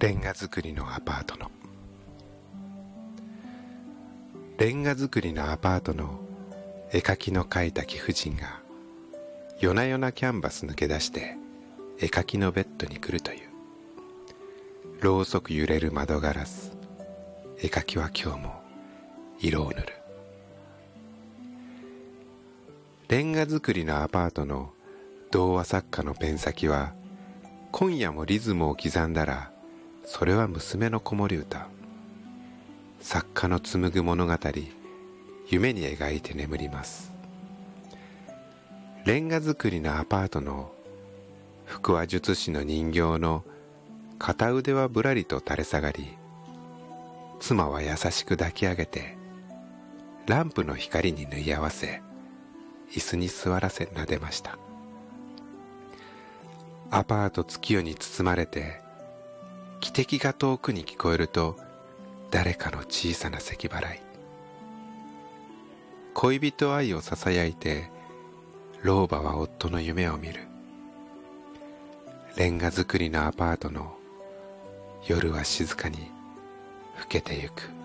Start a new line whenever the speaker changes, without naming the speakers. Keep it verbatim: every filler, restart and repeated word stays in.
レンガ造りのアパートのレンガ造りのアパートの絵描きの描いた貴婦人が夜な夜なキャンバス抜け出して絵描きのベッドに来るという。ろうそく揺れる窓ガラス、絵描きは今日も色を塗る。レンガ造りのアパートの童話作家のペン先は、今夜もリズムを刻んだらそれは娘の子守歌。作家の紡ぐ物語、夢に描いて眠ります。レンガ造りのアパートの腹話術師の人形の片腕はぶらりと垂れ下がり、妻は優しく抱き上げてランプの光に縫い合わせ、椅子に座らせ撫でました。アパート月夜に包まれて、汽笛が遠くに聞こえると誰かの小さな咳払い。恋人愛をささやいて老婆は夫の夢を見る。レンガ造りのアパートの夜は静かに更けてゆく。